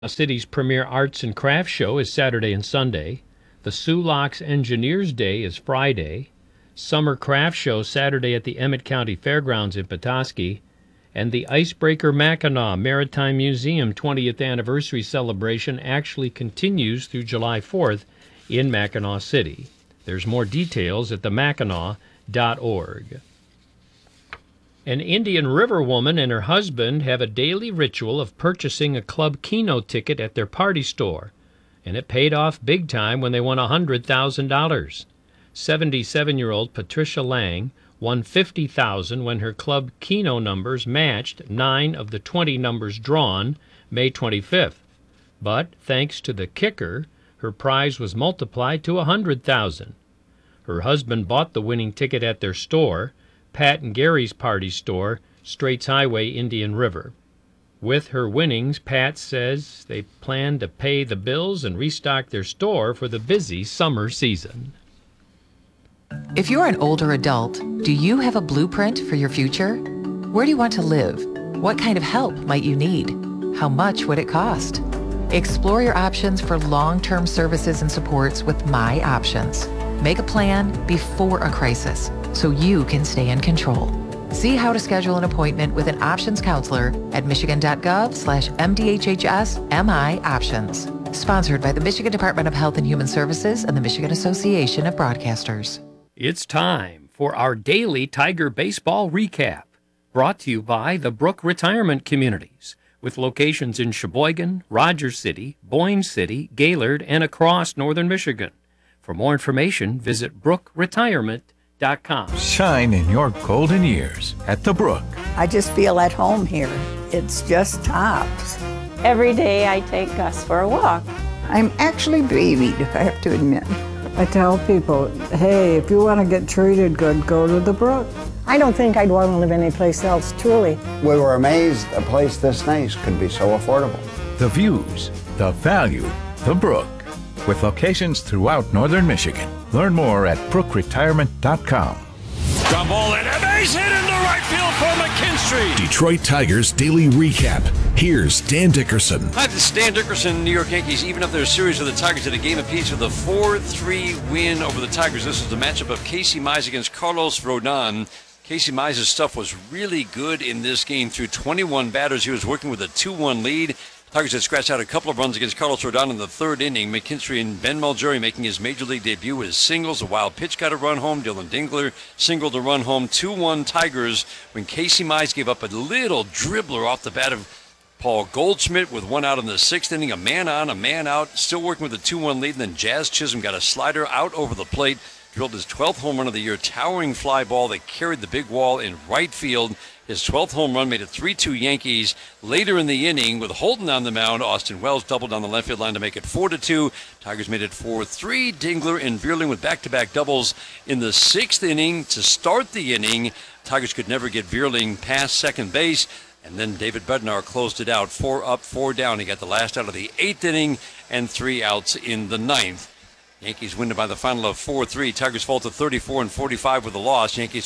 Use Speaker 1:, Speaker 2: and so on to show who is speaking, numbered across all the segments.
Speaker 1: City's premier arts and crafts show is Saturday and Sunday. The Sioux Locks Engineers Day is Friday. Summer Craft Show Saturday at the Emmett County Fairgrounds in Petoskey. And the Icebreaker Mackinac Maritime Museum 20th Anniversary Celebration actually continues through July 4th in Mackinac City. There's more details at themackinac.org. An Indian River woman and her husband have a daily ritual of purchasing a Club Keno ticket at their party store, and it paid off big time when they won $100,000. 77-year-old Patricia Lang won $50,000 when her Club Keno numbers matched 9 of the 20 numbers drawn May 25th. But thanks to the kicker, her prize was multiplied to $100,000. Her husband bought the winning ticket at their store, Pat and Gary's Party Store, Straits Highway, Indian River. With her winnings, Pat says they plan to pay the bills and restock their store for the busy summer season.
Speaker 2: If you're an older adult, do you have a blueprint for your future? Where do you want to live? What kind of help might you need? How much would it cost? Explore your options for long-term services and supports with My Options. Make a plan before a crisis so you can stay in control. See how to schedule an appointment with an options counselor at michigan.gov/MDHHS-MI-Options. Sponsored by the Michigan Department of Health and Human Services and the Michigan Association of Broadcasters.
Speaker 1: It's time for our daily Tiger baseball recap, brought to you by the Brook Retirement Communities, with locations in Sheboygan, Rogers City, Boyne City, Gaylord, and across northern Michigan. For more information, visit brookretirement.com.
Speaker 3: Shine in your golden years at the Brook.
Speaker 4: I just feel at home here. It's just tops.
Speaker 5: Every day I take Gus for a walk.
Speaker 4: I'm actually babied, if I have to admit.
Speaker 6: I tell people, hey, if you want to get treated good, go to the Brook.
Speaker 7: I don't think I'd want to live anyplace else, truly.
Speaker 8: We were amazed a place this nice could be so affordable.
Speaker 3: The views, the value, the Brook. With locations throughout northern Michigan. Learn more at brookretirement.com.
Speaker 9: Ground ball and a base hit into right field for McKinstry.
Speaker 10: Detroit Tigers Daily Recap. Here's Dan Dickerson.
Speaker 9: Hi, this is Dan Dickerson. New York Yankees even up their series with the Tigers at a game apiece with a 4-3 win over the Tigers. This is the matchup of Casey Mize against Carlos Rodon. Casey Mize's stuff was really good in this game. Through 21 batters, he was working with a 2-1 lead. Tigers had scratched out a couple of runs against Carlos Rodon in the third inning. McKinstry and Ben Malgeri making his major league debut with singles. A wild pitch got a run home. Dylan Dingler singled a run home. 2-1 Tigers when Casey Mize gave up a little dribbler off the bat of Paul Goldschmidt with one out in the sixth inning. A man on, a man out. Still working with a 2-1 lead. And then Jazz Chisholm got a slider out over the plate. Drilled his 12th home run of the year, towering fly ball that carried the big wall in right field. His 12th home run made it 3-2 Yankees. Later in the inning, with Holton on the mound, Austin Wells doubled on the left field line to make it 4-2. Tigers made it 4-3. Dingler and Vierling with back-to-back doubles in the sixth inning to start the inning. Tigers could never get Vierling past second base. And then David Bednar closed it out, 4 up, 4 down. He got the last out of the eighth inning and 3 outs in the ninth. Yankees win it by the final of 4-3. Tigers fall to 34-45 with the loss. Yankees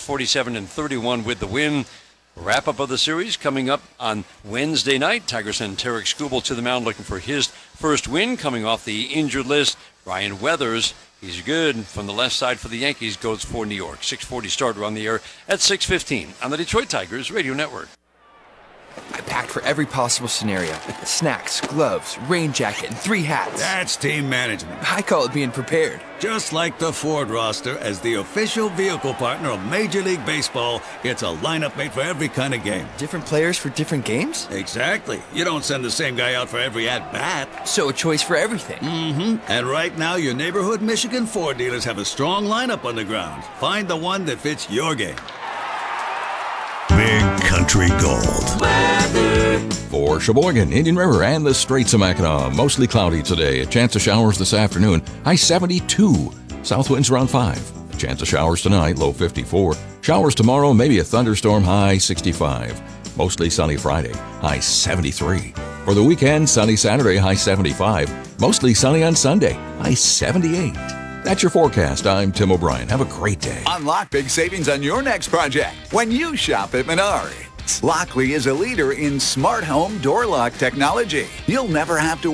Speaker 9: 47-31 with the win. Wrap-up of the series coming up on Wednesday night. Tigers send Tarek Skubal to the mound looking for his first win coming off the injured list. Ryan Weathers, he's good from the left side for the Yankees, goes for New York. 6:40 starter on the air at 6:15 on the Detroit Tigers Radio Network.
Speaker 11: I packed for every possible scenario. Snacks, gloves, rain jacket, and 3 hats.
Speaker 12: That's team management.
Speaker 11: I call it being prepared.
Speaker 12: Just like the Ford roster, as the official vehicle partner of Major League Baseball, it's a lineup made for every kind of game.
Speaker 11: Different players for different games?
Speaker 12: Exactly. You don't send the same guy out for every at-bat.
Speaker 11: So a choice for everything.
Speaker 12: Mm-hmm. And right now, your neighborhood Michigan Ford dealers have a strong lineup on the ground. Find the one that fits your game.
Speaker 10: Big Country Gold.
Speaker 13: Weather. For Sheboygan, Indian River, and the Straits of Mackinac, mostly cloudy today. A chance of showers this afternoon. High 72. South winds around 5. A chance of showers tonight, low 54. Showers tomorrow, maybe a thunderstorm, high 65. Mostly sunny Friday, high 73. For the weekend, sunny Saturday, high 75. Mostly sunny on Sunday, high 78. That's your forecast. I'm Tim O'Brien. Have a great day.
Speaker 14: Unlock big savings on your next project when you shop at Menard. locks. Lockley is a leader in smart home door lock technology. You'll never have to